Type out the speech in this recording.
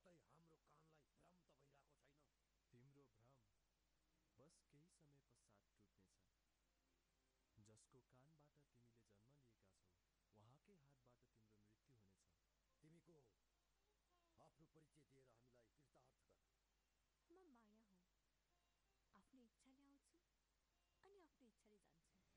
कतै हाम्रो कानलाई भ्रम त भइरहेको छैन? तिम्रो भ्रम बस केही समय पश्चात टुट्नेछ। जसको कानबाट तिमीले जन्म लिएका छौ उहाँकै हातबाट तिम्रो मृत्यु हुनेछ। तिमी को हौ? आफ्नो परिचय दिएर हामीलाई कृतार्थ गर। म माया हुँ। आफ्नो इच्छाले आउँछु अनि आफ्नो इच्छाले जान्छु।